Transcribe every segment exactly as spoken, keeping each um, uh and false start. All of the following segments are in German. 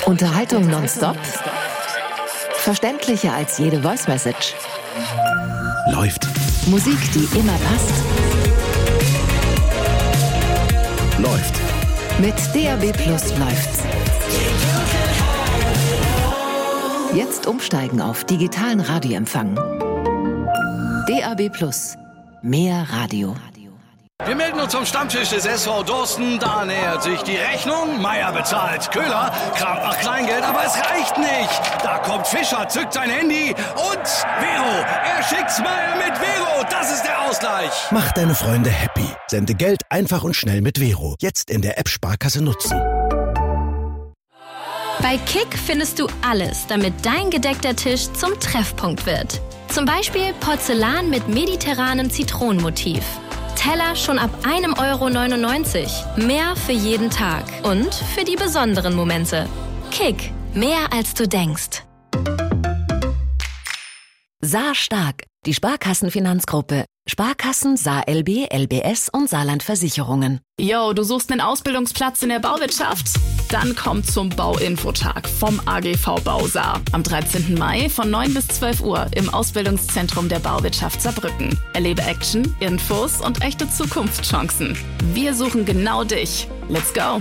Unterhaltung nonstop? Verständlicher als jede Voice-Message. Läuft. Musik, die immer passt. Läuft. Mit D A B Plus läuft's. Jetzt umsteigen auf digitalen Radioempfang. D A B Plus. Mehr Radio. Wir melden uns vom Stammtisch des S V Dorsten. Da nähert sich die Rechnung. Meier bezahlt. Köhler kramt nach Kleingeld, aber es reicht nicht. Da kommt Fischer, zückt sein Handy und Vero. Er schickt's Meier mit Vero. Das ist der Ausgleich. Mach deine Freunde happy. Sende Geld einfach und schnell mit Vero. Jetzt in der App Sparkasse nutzen. Bei Kick findest du alles, damit dein gedeckter Tisch zum Treffpunkt wird. Zum Beispiel Porzellan mit mediterranem Zitronenmotiv. Teller schon ab einem Euro neunundneunzig. Mehr für jeden Tag und für die besonderen Momente. Kick, mehr als du denkst. Saar Stark, die Sparkassenfinanzgruppe. Sparkassen, Saar L B, L B S und Saarland Versicherungen. Yo, du suchst einen Ausbildungsplatz in der Bauwirtschaft? Dann komm zum Bauinfotag vom A G V Bau Saar. Am dreizehnten Mai von neun bis zwölf Uhr im Ausbildungszentrum der Bauwirtschaft Saarbrücken. Erlebe Action, Infos und echte Zukunftschancen. Wir suchen genau dich. Let's go!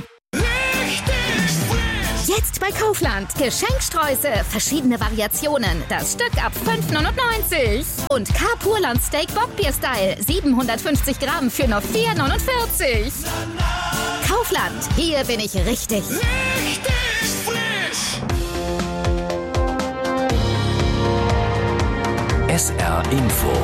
Jetzt bei Kaufland. Geschenksträuße, verschiedene Variationen. Das Stück ab fünf neunundneunzig. Und Carpurland Steak Bockbier-Style. siebenhundertfünfzig Gramm für nur vier neunundvierzig. Kaufland, hier bin ich richtig. Richtig frisch. S R Info.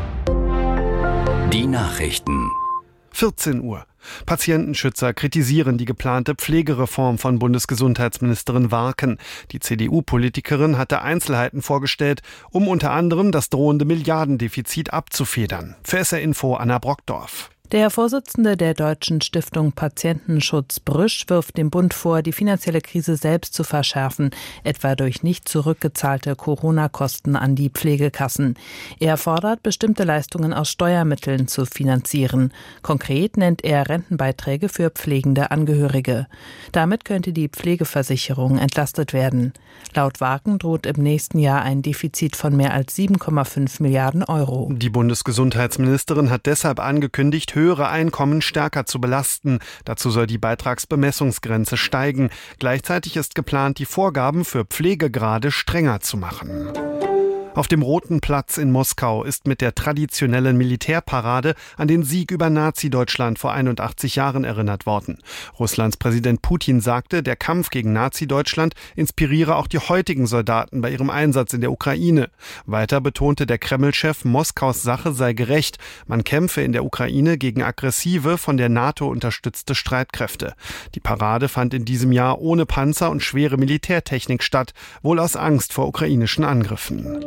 Die Nachrichten. vierzehn Uhr. Patientenschützer kritisieren die geplante Pflegereform von Bundesgesundheitsministerin Warken. Die C D U-Politikerin hatte Einzelheiten vorgestellt, um unter anderem das drohende Milliardendefizit abzufedern. Für S R Info Anna Brockdorf. Der Vorsitzende der Deutschen Stiftung Patientenschutz Brüsch wirft dem Bund vor, die finanzielle Krise selbst zu verschärfen, etwa durch nicht zurückgezahlte Corona-Kosten an die Pflegekassen. Er fordert, bestimmte Leistungen aus Steuermitteln zu finanzieren. Konkret nennt er Rentenbeiträge für pflegende Angehörige. Damit könnte die Pflegeversicherung entlastet werden. Laut Warken droht im nächsten Jahr ein Defizit von mehr als sieben Komma fünf Milliarden Euro. Die Bundesgesundheitsministerin hat deshalb angekündigt, höhere Einkommen stärker zu belasten. Dazu soll die Beitragsbemessungsgrenze steigen. Gleichzeitig ist geplant, die Vorgaben für Pflegegrade strenger zu machen. Auf dem Roten Platz in Moskau ist mit der traditionellen Militärparade an den Sieg über Nazi-Deutschland vor einundachtzig Jahren erinnert worden. Russlands Präsident Putin sagte, der Kampf gegen Nazi-Deutschland inspiriere auch die heutigen Soldaten bei ihrem Einsatz in der Ukraine. Weiter betonte der Kreml-Chef, Moskaus Sache sei gerecht. Man kämpfe in der Ukraine gegen aggressive, von der NATO unterstützte Streitkräfte. Die Parade fand in diesem Jahr ohne Panzer und schwere Militärtechnik statt, wohl aus Angst vor ukrainischen Angriffen.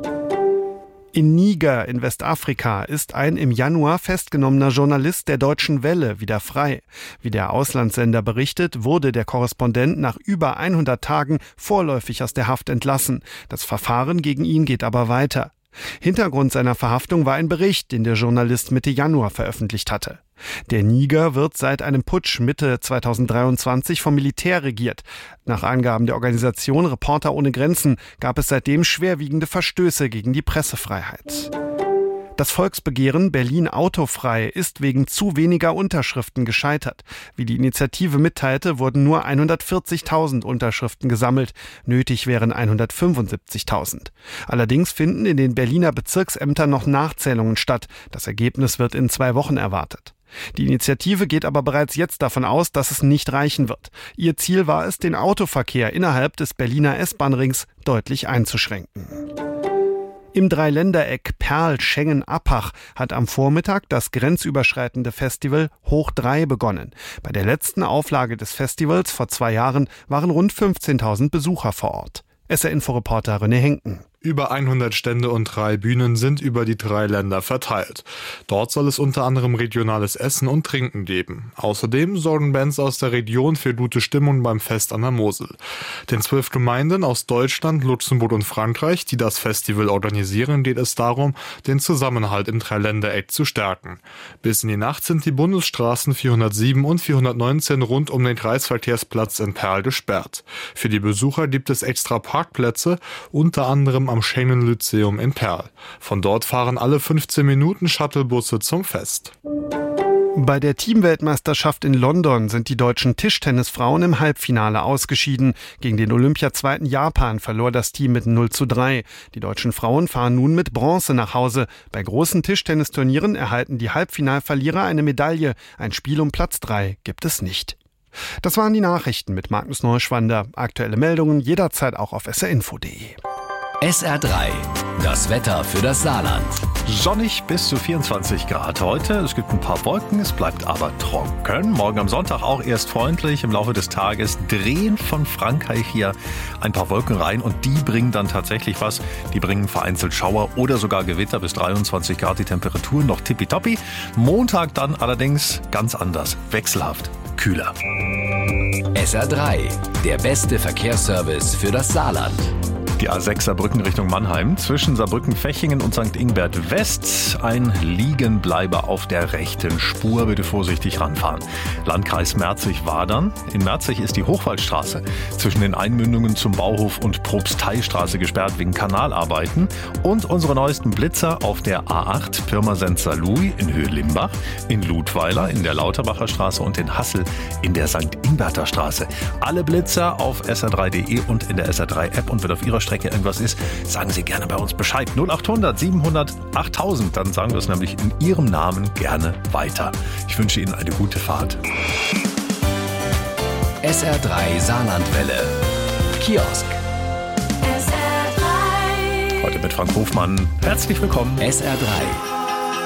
In Niger in Westafrika ist ein im Januar festgenommener Journalist der Deutschen Welle wieder frei. Wie der Auslandssender berichtet, wurde der Korrespondent nach über hundert Tagen vorläufig aus der Haft entlassen. Das Verfahren gegen ihn geht aber weiter. Hintergrund seiner Verhaftung war ein Bericht, den der Journalist Mitte Januar veröffentlicht hatte. Der Niger wird seit einem Putsch Mitte zweitausenddreiundzwanzig vom Militär regiert. Nach Angaben der Organisation Reporter ohne Grenzen gab es seitdem schwerwiegende Verstöße gegen die Pressefreiheit. Das Volksbegehren Berlin autofrei ist wegen zu weniger Unterschriften gescheitert. Wie die Initiative mitteilte, wurden nur hundertvierzigtausend Unterschriften gesammelt. Nötig wären hundertfünfundsiebzigtausend. Allerdings finden in den Berliner Bezirksämtern noch Nachzählungen statt. Das Ergebnis wird in zwei Wochen erwartet. Die Initiative geht aber bereits jetzt davon aus, dass es nicht reichen wird. Ihr Ziel war es, den Autoverkehr innerhalb des Berliner S-Bahn-Rings deutlich einzuschränken. Im Dreiländereck Perl-Schengen-Appach hat am Vormittag das grenzüberschreitende Festival Hoch drei begonnen. Bei der letzten Auflage des Festivals vor zwei Jahren waren rund fünfzehntausend Besucher vor Ort. S R-Info-Reporter René Henken. Über hundert Stände und drei Bühnen sind über die drei Länder verteilt. Dort soll es unter anderem regionales Essen und Trinken geben. Außerdem sorgen Bands aus der Region für gute Stimmung beim Fest an der Mosel. Den zwölf Gemeinden aus Deutschland, Luxemburg und Frankreich, die das Festival organisieren, geht es darum, den Zusammenhalt im Dreiländereck zu stärken. Bis in die Nacht sind die Bundesstraßen vierhundertsieben und vierhundertneunzehn rund um den Kreisverkehrsplatz in Perl gesperrt. Für die Besucher gibt es extra Parkplätze, unter anderem am Schengen-Lyzeum in Perl. Von dort fahren alle fünfzehn Minuten Shuttlebusse zum Fest. Bei der Teamweltmeisterschaft in London sind die deutschen Tischtennisfrauen im Halbfinale ausgeschieden. Gegen den Olympiazweiten Japan verlor das Team mit null zu drei. Die deutschen Frauen fahren nun mit Bronze nach Hause. Bei großen Tischtennisturnieren erhalten die Halbfinalverlierer eine Medaille. Ein Spiel um Platz drei gibt es nicht. Das waren die Nachrichten mit Magnus Neuschwander. Aktuelle Meldungen jederzeit auch auf s r info punkt d e. S R drei, das Wetter für das Saarland. Sonnig bis zu vierundzwanzig Grad heute. Es gibt ein paar Wolken, es bleibt aber trocken. Morgen am Sonntag auch erst freundlich. Im Laufe des Tages drehen von Frankreich hier ein paar Wolken rein und die bringen dann tatsächlich was. Die bringen vereinzelt Schauer oder sogar Gewitter bis dreiundzwanzig Grad. Die Temperaturen noch tippitoppi. Montag dann allerdings ganz anders, wechselhaft, kühler. S R drei, der beste Verkehrsservice für das Saarland. Die A sechs Saarbrücken Richtung Mannheim, zwischen Saarbrücken-Fechingen und Sankt Ingbert West. Ein Liegenbleiber auf der rechten Spur, bitte vorsichtig ranfahren. Landkreis Merzig-Wadern. In Merzig ist die Hochwaldstraße zwischen den Einmündungen zum Bauhof und Propsteistraße gesperrt wegen Kanalarbeiten. Und unsere neuesten Blitzer auf der A acht Pirmasens-Saarlouis in Höhe Limbach, in Ludweiler in der Lauterbacher Straße und in Hassel in der Sankt Ingberter Straße. Alle Blitzer auf s r drei punkt d e und in der S R drei App, und wenn auf Ihrer Strecke irgendwas ist, sagen Sie gerne bei uns Bescheid. null achthundert siebenhundert achttausend, dann sagen wir es nämlich in Ihrem Namen gerne weiter. Ich wünsche Ihnen eine gute Fahrt. S R drei Saarlandwelle. Kiosk. Heute mit Frank Hofmann. Herzlich willkommen. S R drei.